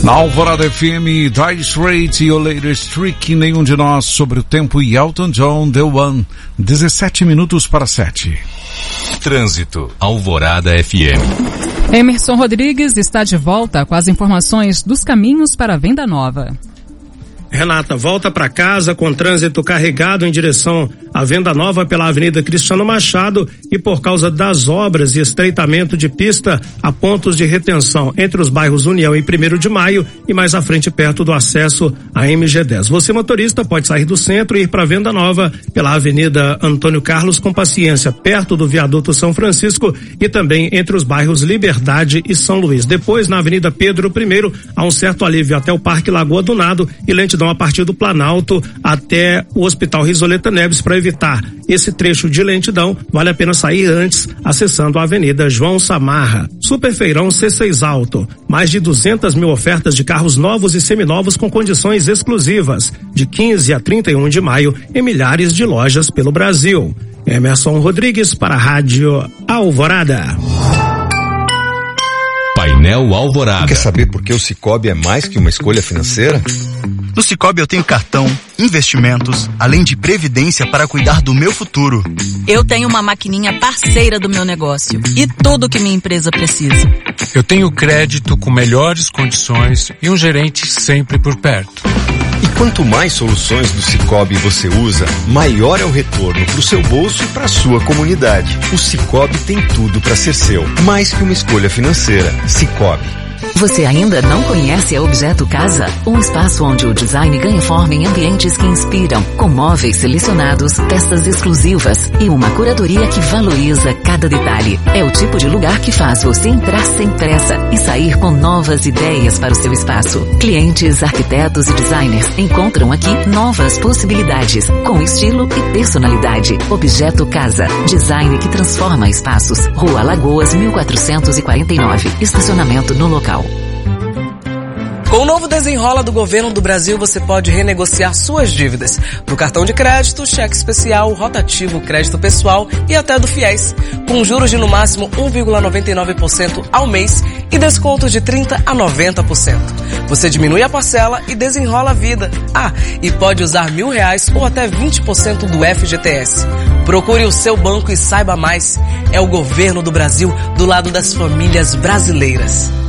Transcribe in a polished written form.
Na Alvorada FM, Dire Straits e o latest trick, nenhum de nós, sobre o tempo e Elton John, The One, 17 minutos para 7. Trânsito, Alvorada FM. Emerson Rodrigues está de volta com as informações dos caminhos para a Venda Nova. Renata, volta para casa com trânsito carregado em direção à Venda Nova pela Avenida Cristiano Machado e por causa das obras e estreitamento de pista há pontos de retenção entre os bairros União e 1º de Maio e mais à frente perto do acesso à MG10. Você, motorista, pode sair do centro e ir para a Venda Nova pela Avenida Antônio Carlos com paciência, perto do viaduto São Francisco e também entre os bairros Liberdade e São Luís. Depois, na Avenida Pedro I, há um certo alívio até o Parque Lagoa do Nado e lentidão a partir do Planalto até o Hospital Risoleta Neves. Para evitar esse trecho de lentidão, vale a pena sair antes, acessando a Avenida João Samarra. Superfeirão C6 Alto, mais de 200 mil ofertas de carros novos e seminovos com condições exclusivas, de 15 a 31 de maio, em milhares de lojas pelo Brasil. Emerson Rodrigues para a Rádio Alvorada. Painel Alvorada. Quer saber por que o Sicoob é mais que uma escolha financeira? No Sicoob eu tenho cartão, investimentos, além de previdência para cuidar do meu futuro. Eu tenho uma maquininha parceira do meu negócio e tudo que minha empresa precisa. Eu tenho crédito com melhores condições e um gerente sempre por perto. E quanto mais soluções do Sicoob você usa, maior é o retorno para o seu bolso e para a sua comunidade. O Sicoob tem tudo para ser seu, mais que uma escolha financeira. Sicoob. Você ainda não conhece a Objeto Casa? Um espaço onde o design ganha forma em ambientes que inspiram, com móveis selecionados, peças exclusivas e uma curadoria que valoriza cada detalhe. É o tipo de lugar que faz você entrar sem pressa e sair com novas ideias para o seu espaço. Clientes, arquitetos e designers encontram aqui novas possibilidades, com estilo e personalidade. Objeto Casa, design que transforma espaços. Rua Lagoas, 1449. Estacionamento no local. Com o novo Desenrola do Governo do Brasil, você pode renegociar suas dívidas do cartão de crédito, cheque especial, rotativo, crédito pessoal e até do FIES, com juros de no máximo 1,99% ao mês e descontos de 30% a 90%. Você diminui a parcela e desenrola a vida. E pode usar R$1.000 ou até 20% do FGTS. Procure o seu banco e saiba mais. É o Governo do Brasil do lado das famílias brasileiras.